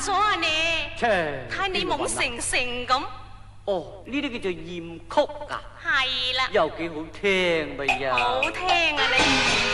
咗啊你？睇你懵成咁。 哦，呢啲叫做艷曲啊。 係啦。 又幾好聽咪呀？ 好聽啊你。